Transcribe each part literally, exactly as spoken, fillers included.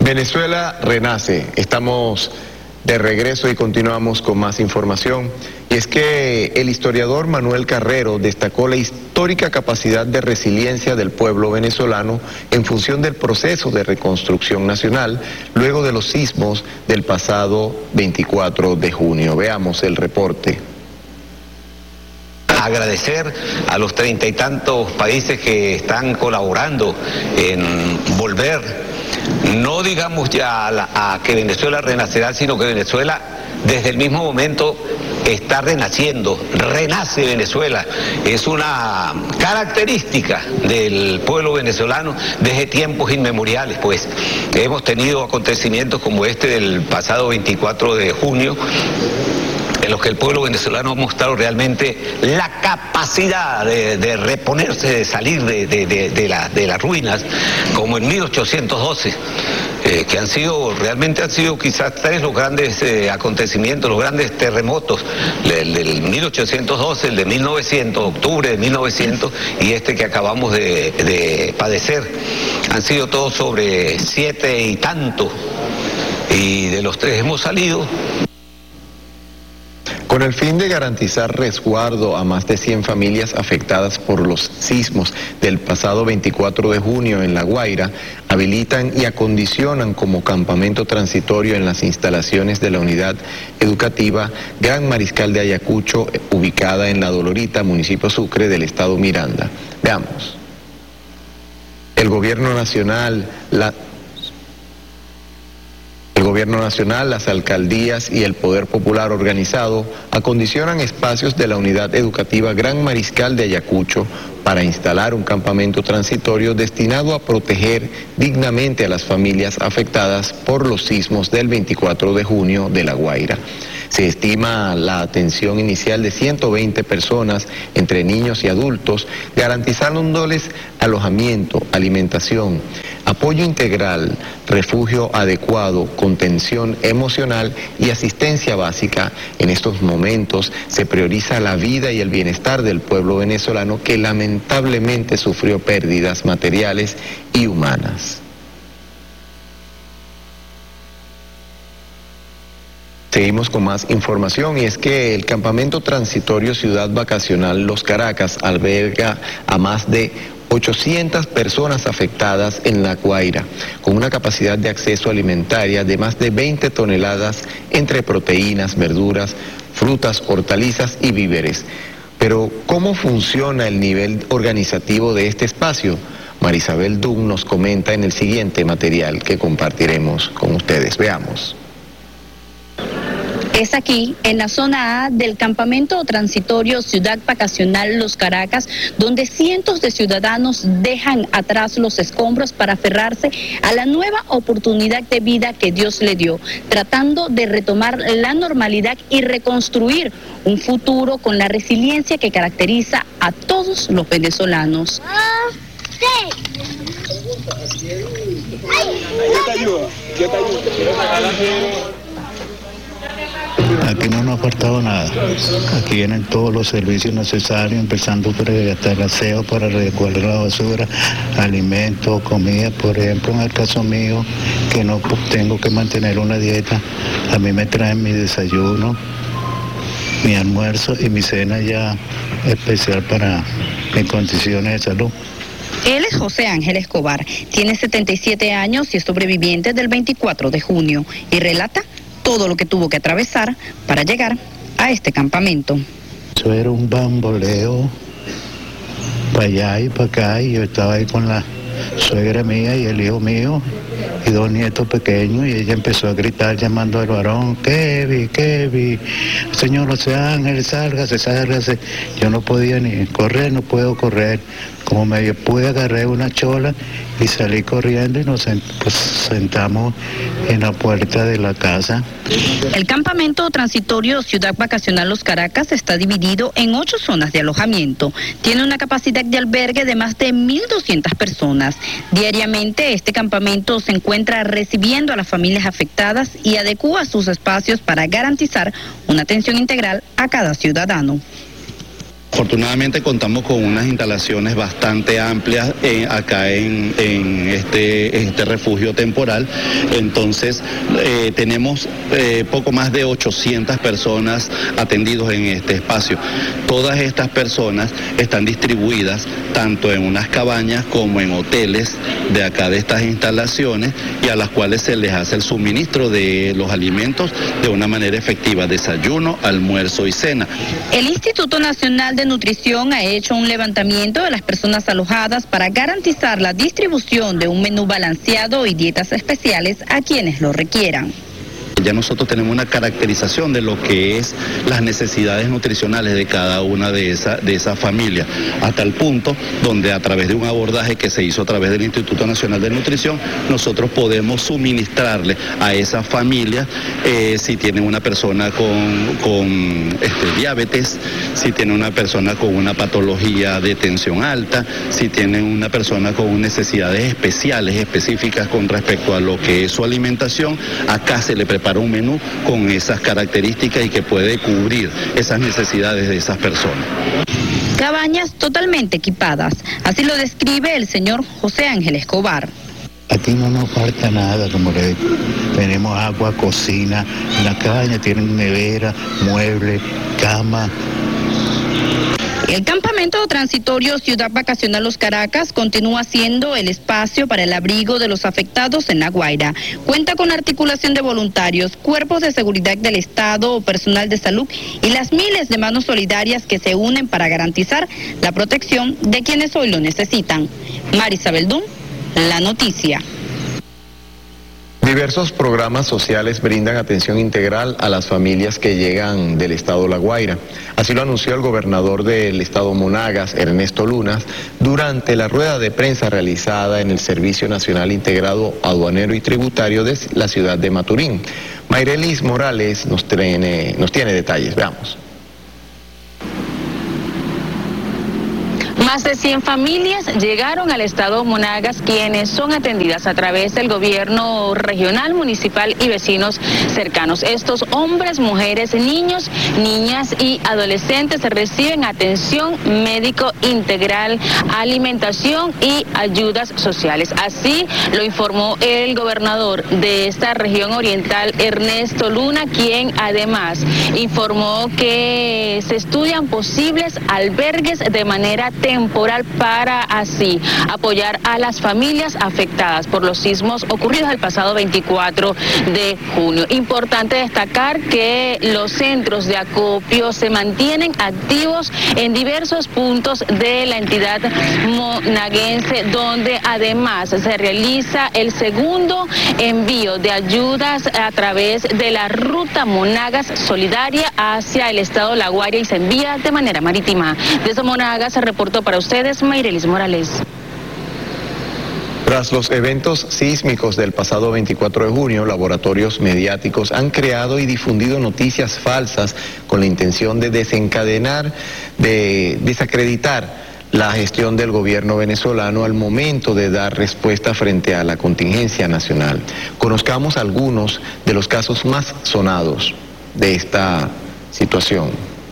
Venezuela renace. Estamos de regreso y continuamos con más información. Y es que el historiador Manuel Carrero destacó la histórica capacidad de resiliencia del pueblo venezolano en función del proceso de reconstrucción nacional luego de los sismos del pasado veinticuatro de junio. Veamos el reporte. Agradecer a los treinta y tantos países que están colaborando en volver, no digamos ya a, la, a que Venezuela renacerá, sino que Venezuela desde el mismo momento está renaciendo, renace Venezuela. Es una característica del pueblo venezolano desde tiempos inmemoriales, pues hemos tenido acontecimientos como este del pasado veinticuatro de junio, en los que el pueblo venezolano ha mostrado realmente la capacidad de, de reponerse, de salir de, de, de, de, la, de las ruinas, como en mil ochocientos doce, eh, que han sido, realmente han sido quizás tres los grandes eh, acontecimientos, los grandes terremotos, el del mil ochocientos doce, el de mil novecientos, octubre de mil novecientos, y este que acabamos de, de padecer. Han sido todos sobre siete y tanto, y de los tres hemos salido. Con el fin de garantizar resguardo a más de cien familias afectadas por los sismos del pasado veinticuatro de junio en La Guaira, habilitan y acondicionan como campamento transitorio en las instalaciones de la unidad educativa Gran Mariscal de Ayacucho, ubicada en La Dolorita, municipio Sucre del estado Miranda. Veamos. El gobierno nacional, la... El Gobierno Nacional, las alcaldías y el Poder Popular organizado acondicionan espacios de la Unidad Educativa Gran Mariscal de Ayacucho para instalar un campamento transitorio destinado a proteger dignamente a las familias afectadas por los sismos del veinticuatro de junio de La Guaira. Se estima la atención inicial de ciento veinte personas, entre niños y adultos, garantizándoles alojamiento, alimentación, apoyo integral, refugio adecuado, contención emocional y asistencia básica. En estos momentos se prioriza la vida y el bienestar del pueblo venezolano que lamentablemente sufrió pérdidas materiales y humanas. Seguimos con más información, y es que el campamento transitorio Ciudad Vacacional Los Caracas alberga a más de ochocientas personas afectadas en La Guaira, con una capacidad de acceso alimentaria de más de veinte toneladas entre proteínas, verduras, frutas, hortalizas y víveres. Pero, ¿cómo funciona el nivel organizativo de este espacio? Marisabel Dunn nos comenta en el siguiente material que compartiremos con ustedes. Veamos. Es aquí, en la zona A del campamento transitorio Ciudad Vacacional Los Caracas, donde cientos de ciudadanos dejan atrás los escombros para aferrarse a la nueva oportunidad de vida que Dios le dio, tratando de retomar la normalidad y reconstruir un futuro con la resiliencia que caracteriza a todos los venezolanos. Aquí no nos ha faltado nada. Aquí vienen todos los servicios necesarios, empezando por el, hasta el aseo para recoger la basura, alimentos, comida. Por ejemplo, en el caso mío, que no tengo que mantener una dieta, a mí me traen mi desayuno, mi almuerzo y mi cena ya especial para mis condiciones de salud. Él es José Ángel Escobar, tiene setenta y siete años y es sobreviviente del veinticuatro de junio y relata todo lo que tuvo que atravesar para llegar a este campamento. Eso era un bamboleo para allá y para acá, y yo estaba ahí con la suegra mía y el hijo mío y dos nietos pequeños, y ella empezó a gritar llamando al varón: Kevin, Kevin, señor José Ángel, sálgase, sálgase. Yo no podía ni correr, no puedo correr. Como medio pude, agarré una chola y salí corriendo y nos pues, sentamos en la puerta de la casa. El campamento transitorio Ciudad Vacacional Los Caracas está dividido en ocho zonas de alojamiento. Tiene una capacidad de albergue de más de mil doscientas personas. Diariamente este campamento se encuentra recibiendo a las familias afectadas y adecúa sus espacios para garantizar una atención integral a cada ciudadano. Afortunadamente contamos con unas instalaciones bastante amplias eh, acá en, en este, este refugio temporal. Entonces eh, tenemos eh, poco más de ochocientas personas atendidos en este espacio. Todas estas personas están distribuidas tanto en unas cabañas como en hoteles de acá de estas instalaciones, y a las cuales se les hace el suministro de los alimentos de una manera efectiva: desayuno, almuerzo y cena. El Instituto Nacional de Nutrición ha hecho un levantamiento de las personas alojadas para garantizar la distribución de un menú balanceado y dietas especiales a quienes lo requieran. Ya nosotros tenemos una caracterización de lo que es las necesidades nutricionales de cada una de esas de esas familias, hasta el punto donde a través de un abordaje que se hizo a través del Instituto Nacional de Nutrición, nosotros podemos suministrarle a esas familias eh, si tienen una persona con, con este, diabetes, si tiene una persona con una patología de tensión alta, si tienen una persona con necesidades especiales, específicas con respecto a lo que es su alimentación. Acá se le prepara para un menú con esas características y que puede cubrir esas necesidades de esas personas. Cabañas totalmente equipadas, así lo describe el señor José Ángel Escobar. Aquí no nos falta nada, como le digo. Tenemos agua, cocina, en la cabaña tienen nevera, muebles, cama. El campamento transitorio Ciudad Vacacional Los Caracas continúa siendo el espacio para el abrigo de los afectados en La Guaira. Cuenta con articulación de voluntarios, cuerpos de seguridad del Estado, personal de salud y las miles de manos solidarias que se unen para garantizar la protección de quienes hoy lo necesitan. Marisabel Dún, La Noticia. Diversos programas sociales brindan atención integral a las familias que llegan del estado La Guaira. Así lo anunció el gobernador del estado Monagas, Ernesto Lunas, durante la rueda de prensa realizada en el Servicio Nacional Integrado Aduanero y Tributario de la ciudad de Maturín. Mayrelis Morales nos tiene, nos tiene detalles, veamos. Más de cien familias llegaron al estado Monagas, quienes son atendidas a través del gobierno regional, municipal y vecinos cercanos. Estos hombres, mujeres, niños, niñas y adolescentes reciben atención médico integral, alimentación y ayudas sociales. Así lo informó el gobernador de esta región oriental, Ernesto Luna, quien además informó que se estudian posibles albergues de manera temporal para así apoyar a las familias afectadas por los sismos ocurridos el pasado veinticuatro de junio. Importante destacar que los centros de acopio se mantienen activos en diversos puntos de la entidad monaguense, donde además se realiza el segundo envío de ayudas a través de la ruta Monagas Solidaria hacia el estado La Guaira y se envía de manera marítima. Desde Monagas se reportó para ustedes Mayrelis Morales. Tras los eventos sísmicos del pasado veinticuatro de junio, laboratorios mediáticos han creado y difundido noticias falsas con la intención de desencadenar, de desacreditar la gestión del gobierno venezolano al momento de dar respuesta frente a la contingencia nacional. Conozcamos algunos de los casos más sonados de esta situación.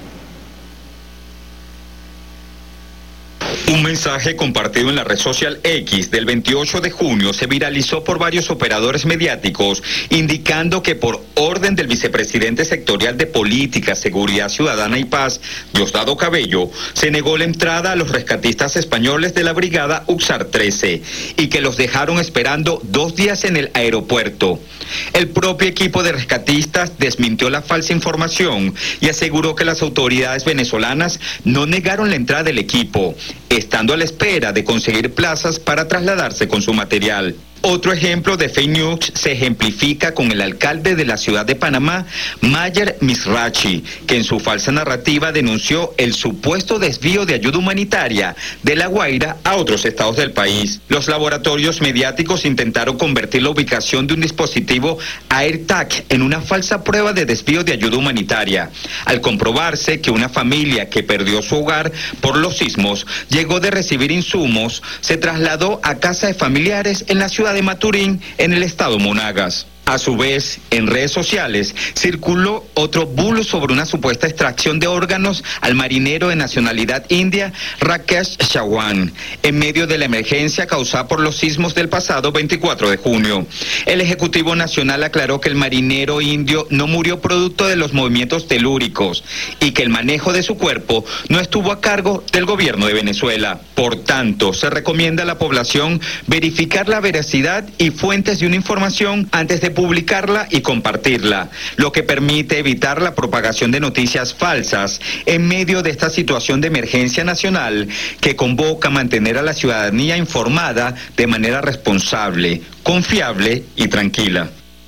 Un mensaje compartido en la red social X del veintiocho de junio se viralizó por varios operadores mediáticos, indicando que por orden del vicepresidente sectorial de Política, Seguridad Ciudadana y Paz, Diosdado Cabello, se negó la entrada a los rescatistas españoles de la brigada Uxar trece y que los dejaron esperando dos días en el aeropuerto. El propio equipo de rescatistas desmintió la falsa información y aseguró que las autoridades venezolanas no negaron la entrada del equipo, estando a la espera de conseguir plazas para trasladarse con su material. Otro ejemplo de fake news se ejemplifica con el alcalde de la ciudad de Panamá, Mayer Misrachi, que en su falsa narrativa denunció el supuesto desvío de ayuda humanitaria de La Guaira a otros estados del país. Los laboratorios mediáticos intentaron convertir la ubicación de un dispositivo AirTag en una falsa prueba de desvío de ayuda humanitaria, al comprobarse que una familia que perdió su hogar por los sismos llegó de recibir insumos, se trasladó a casa de familiares en la ciudad de Maturín, en el estado Monagas. A su vez, en redes sociales circuló otro bulo sobre una supuesta extracción de órganos al marinero de nacionalidad india Rakesh Chauhan en medio de la emergencia causada por los sismos del pasado veinticuatro de junio. El Ejecutivo Nacional aclaró que el marinero indio no murió producto de los movimientos telúricos y que el manejo de su cuerpo no estuvo a cargo del gobierno de Venezuela. Por tanto, se recomienda a la población verificar la veracidad y fuentes de una información antes de publicarla y compartirla, lo que permite evitar la propagación de noticias falsas en medio de esta situación de emergencia nacional que convoca a mantener a la ciudadanía informada de manera responsable, confiable y tranquila.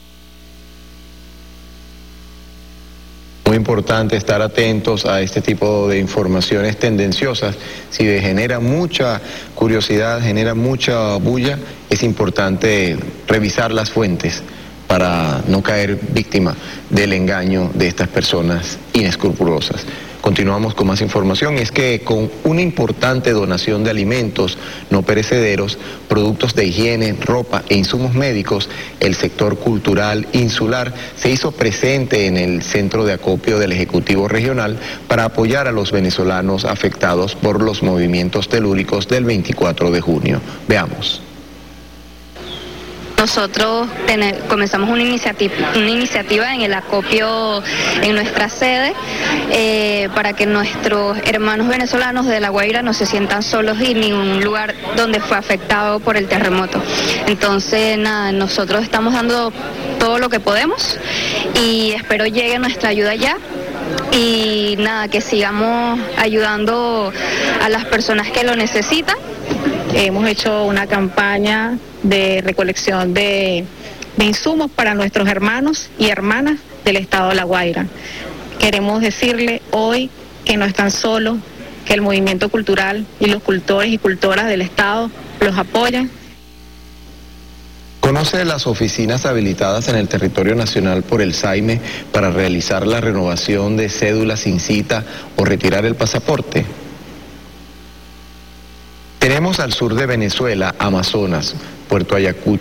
Muy importante estar atentos a este tipo de informaciones tendenciosas. Si genera mucha curiosidad, genera mucha bulla, es importante revisar las fuentes para no caer víctima del engaño de estas personas inescrupulosas. Continuamos con más información, y es que con una importante donación de alimentos no perecederos, productos de higiene, ropa e insumos médicos, el sector cultural insular se hizo presente en el centro de acopio del Ejecutivo Regional para apoyar a los venezolanos afectados por los movimientos telúricos del veinticuatro de junio. Veamos. Nosotros tener, comenzamos una iniciativa, una iniciativa en el acopio en nuestra sede eh, para que nuestros hermanos venezolanos de La Guaira no se sientan solos en ningún lugar donde fue afectado por el terremoto. Entonces, nada, nosotros estamos dando todo lo que podemos y espero llegue nuestra ayuda ya. Y nada, que sigamos ayudando a las personas que lo necesitan. Hemos hecho una campaña de recolección de, de insumos para nuestros hermanos y hermanas del estado de La Guaira. Queremos decirle hoy que no están solos, que el movimiento cultural y los cultores y cultoras del estado los apoyan. Conoce las oficinas habilitadas en el territorio nacional por el SAIME para realizar la renovación de cédulas sin cita o retirar el pasaporte. Tenemos al sur de Venezuela, Amazonas, Puerto Ayacucho.